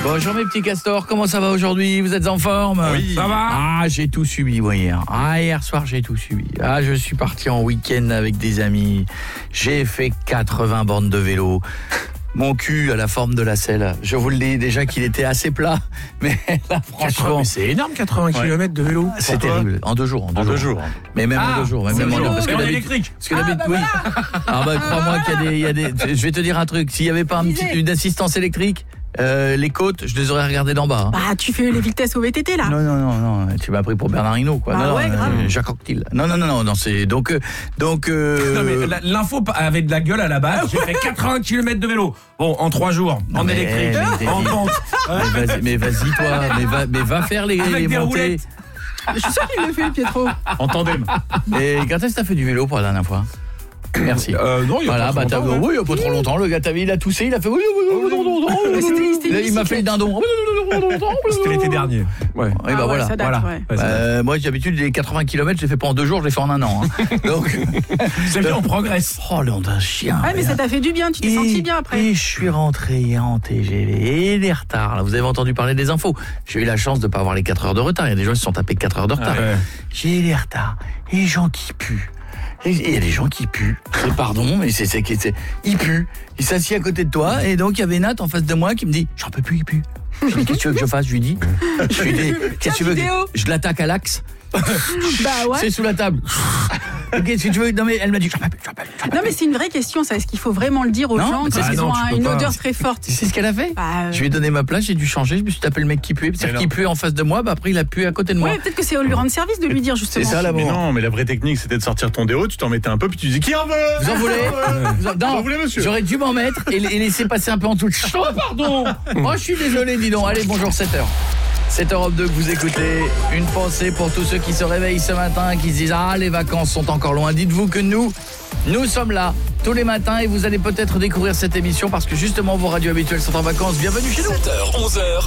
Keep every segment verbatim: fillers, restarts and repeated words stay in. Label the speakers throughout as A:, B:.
A: Bonjour mes petits castors, comment ça va aujourd'hui? Vous êtes en forme?
B: Oui. Ça va?
A: Ah, j'ai tout subi moi hier. Ah, hier soir j'ai tout subi. Ah, je suis parti en week-end avec des amis. J'ai fait quatre-vingts bornes de vélo. Mon cul à la forme de la selle. Je vous le dis déjà qu'il était assez plat, mais là franchement,
B: c'est énorme, quatre-vingts
A: Ouais.
B: kilomètres de vélo.
A: c'est terrible. En deux jours. En deux,
B: En deux
A: jours.
B: jours.
A: Mais même
B: Ah,
A: en deux jours. Même,
B: c'est
A: même en
B: dur,
A: deux, parce que
B: c'est en
A: d'habitude-
B: électrique.
A: Parce que d'habitude, oui. Ah bah crois-moi qu'il y a des, il y a des. Je vais te dire un truc. S'il y avait pas un petit, une assistance électrique, euh, les côtes, je les aurais regardées d'en bas. Hein.
C: Bah, tu fais les vitesses au V T T là.
A: Non, non, non, non, tu m'as pris pour Bernard Hinault, quoi.
C: Bah
A: non,
C: ouais,
A: non,
C: grave.
A: euh, Jacques Anquetil. Non, non, non, non, non, c'est donc, euh, donc. Euh...
B: Non mais la- l'info avait de la gueule à la base. J'ai fait quatre-vingts kilomètres de vélo. Bon, en trois jours,
A: Non,
B: en
A: mais,
B: électrique,
A: mais,
B: en
A: mais-
B: pente.
A: Mais vas-y, mais vas-y toi, mais va, mais va faire les,
B: Avec
A: les
B: des
A: montées.
B: roulettes.
C: Je suis sûr qu'il le fait, Pietro.
B: En tandem.
A: Et quand est-ce que t'as fait du vélo pour la dernière fois? Merci.
B: Euh, non, il y a
A: Voilà,
B: pas
A: bah
B: trop
A: t'as
B: longtemps,
A: oui, il y a pas trop longtemps, le gars t'as vu, il a toussé, il a fait oui, oui, oui, oui, non, non, non.
C: Mais c'était- c'était une
A: Là, il m'a fait le
C: bicyclette.
A: dindon.
B: C'était l'été dernier. Ouais.
A: Oui, bah
C: Ah ouais,
A: voilà.
C: ça date,
B: Voilà.
C: ouais.
B: Vas-y.
A: Euh, moi, j'ai d'habitude les quatre-vingts kilomètres, je les fais pas en deux jours, je les fais en un an. Hein. Donc,
B: C'est bien, on progresse.
A: oh, le nom d'un chien.
C: Ouais, mais ça t'a fait du bien, tu t'es senti bien après.
A: Et je suis rentré hier en T G V et des retards. Là, vous avez entendu parler des infos. J'ai eu la chance de pas avoir les quatre heures de retard. Il y a des gens qui se sont tapés quatre heures de retard.
B: Ah ouais.
A: J'ai les retards. Et les gens qui puent. Et il y a des gens qui puent. C'est pardon, mais c'est c'est c'est ils puent. Ils s'assiedent à côté de toi et donc il y avait Nat en face de moi qui me dit j'en peux plus, il pue. Je lui dis qu'est-ce que tu veux que je fasse? Je lui dis. Je lui dis qu'est-ce que tu veux que
C: vidéo.
A: je l'attaque à l'axe?
C: Bah ouais.
A: C'est sous la table. Qu'est-ce que tu veux? Non mais elle m'a dit j'en peux plus, j'en peux plus. j'en peux
C: Non, mais c'est une vraie question, ça. Est-ce qu'il faut vraiment le dire aux
A: Non,
C: gens
A: mais
C: parce
A: ah
C: qu'ils
B: non,
C: ont
B: tu
C: un-
B: peux
C: une
B: pas.
C: odeur très forte?
A: Tu sais ce qu'elle a fait?
C: Bah, euh,
A: Je lui ai donné ma place, j'ai dû changer, je me suis tapé le mec qui puait. C'est-à-dire
D: Mais
A: qu'il
D: non.
A: puait en face de moi, bah après il a pué à côté de moi.
C: ouais, peut-être que c'est lui rendre service de lui dire justement.
A: C'est ça
D: Mais
A: l'amour.
D: non, mais la vraie technique, c'était de sortir ton déo, tu t'en mettais un peu, puis tu disais qui en veut?
A: Vous en voulez? Vous en...
D: Vous
A: Non,
D: en voulez, monsieur?
A: j'aurais dû m'en mettre et, et laisser passer un peu en dessous. Oh, pardon. Oh, je suis désolé, dis donc. Allez, bonjour, sept heures. sept Europe deux que vous écoutez. Une pensée pour tous ceux qui se réveillent ce matin, qui se disent « Ah, les vacances sont encore loin ». Dites-vous que nous, nous sommes là tous les matins et vous allez peut-être découvrir cette émission parce que justement vos radios habituelles sont en vacances. Bienvenue chez nous.
E: sept heures, onze heures.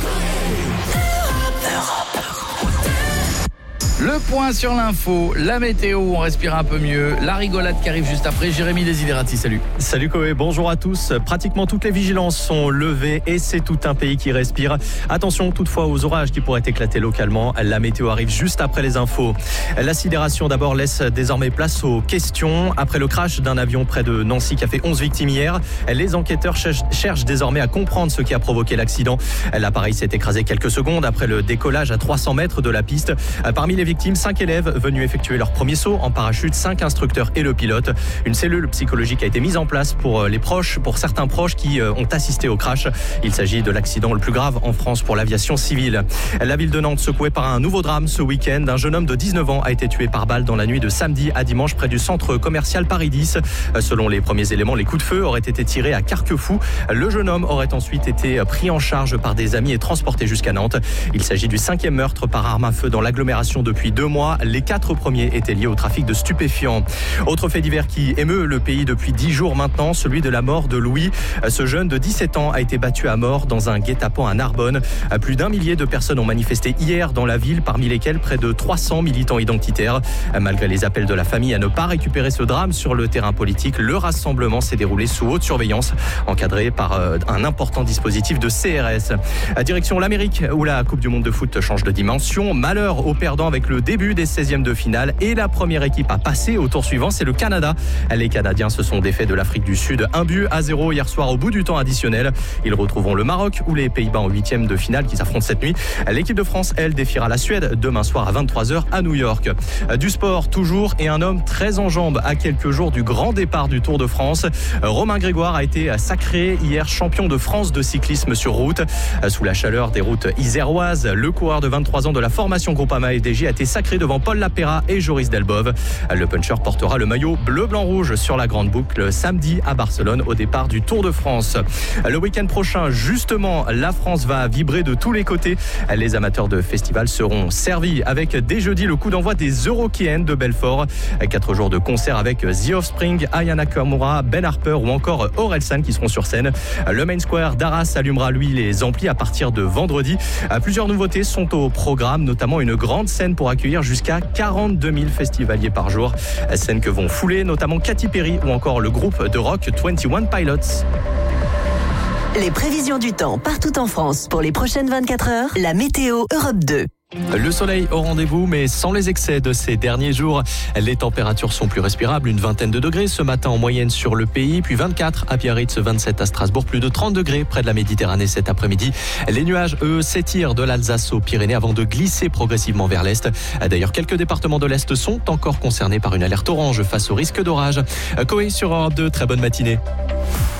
A: Le point sur l'info, la météo, on respire un peu mieux, la rigolade qui arrive juste après. Jérémy Desiderati, salut.
F: Salut Koé, bonjour à tous. Pratiquement toutes les vigilances sont levées et c'est tout un pays qui respire. Attention toutefois aux orages qui pourraient éclater localement. La météo arrive juste après les infos. La sidération d'abord laisse désormais place aux questions. Après le crash d'un avion près de Nancy qui a fait onze victimes hier, les enquêteurs cherchent, cherchent désormais à comprendre ce qui a provoqué l'accident. L'appareil s'est écrasé quelques secondes après le décollage à trois cents mètres de la piste. Parmi les victimes, cinq élèves venus effectuer leur premier saut en parachute, cinq instructeurs et le pilote. Une cellule psychologique a été mise en place pour les proches, pour certains proches qui ont assisté au crash. Il s'agit de l'accident le plus grave en France pour l'aviation civile. La ville de Nantes secouée par un nouveau drame ce week-end. Un jeune homme de dix-neuf ans a été tué par balle dans la nuit de samedi à dimanche près du centre commercial Paris dix. Selon les premiers éléments, les coups de feu auraient été tirés à Carquefou. Le jeune homme aurait ensuite été pris en charge par des amis et transporté jusqu'à Nantes. Il s'agit du cinquième meurtre par arme à feu dans l'agglomération depuis deux mois. Les quatre premiers étaient liés au trafic de stupéfiants. Autre fait divers qui émeut le pays depuis dix jours maintenant, celui de la mort de Louis. Ce jeune de dix-sept ans a été battu à mort dans un guet-apens à Narbonne. Plus d'un millier de personnes ont manifesté hier dans la ville, parmi lesquelles près de trois cents militants identitaires. Malgré les appels de la famille à ne pas récupérer ce drame sur le terrain politique, le rassemblement s'est déroulé sous haute surveillance, encadré par un important dispositif de C R S. Direction l'Amérique, où la Coupe du Monde de foot change de dimension. Malheur aux perdants avec le début des seizièmes de finale et la première équipe à passer au tour suivant, c'est le Canada. Les Canadiens se sont défaits de l'Afrique du Sud, un but à zéro hier soir au bout du temps additionnel. Ils retrouveront le Maroc ou les Pays-Bas en huitième de finale qui s'affrontent cette nuit. L'équipe de France, elle, défiera la Suède demain soir à vingt-trois heures à New York. Du sport toujours et un homme très en jambes à quelques jours du grand départ du Tour de France. Romain Grégoire a été sacré hier champion de France de cyclisme sur route. Sous la chaleur des routes iséroises, le coureur de vingt-trois ans de la formation Groupama F D J a été sacré devant Paul Lapéra et Joris Delbove. Le puncher portera le maillot bleu-blanc-rouge sur la grande boucle samedi à Barcelone au départ du Tour de France. Le week-end prochain, justement, la France va vibrer de tous les côtés. Les amateurs de festival seront servis avec dès jeudi le coup d'envoi des Eurokéennes de Belfort. Quatre jours de concert avec The Offspring, Aya Nakamura, Ben Harper ou encore Orelsan qui seront sur scène. Le Main Square d'Arras allumera lui les amplis à partir de vendredi. Plusieurs nouveautés sont au programme, notamment une grande scène pour accueillir jusqu'à quarante-deux mille festivaliers par jour. Scène que vont fouler notamment Katy Perry ou encore le groupe de rock vingt et un Pilots.
E: Les prévisions du temps partout en France pour les prochaines vingt-quatre heures, la météo Europe deux.
F: Le soleil au rendez-vous, mais sans les excès de ces derniers jours. Les températures sont plus respirables, une vingtaine de degrés ce matin en moyenne sur le pays, puis vingt-quatre à Biarritz, vingt-sept à Strasbourg, plus de trente degrés près de la Méditerranée cet après-midi. Les nuages, eux, s'étirent de l'Alsace aux Pyrénées avant de glisser progressivement vers l'Est. D'ailleurs, quelques départements de l'Est sont encore concernés par une alerte orange face au risque d'orage. Koé sur Europe deux, très bonne matinée.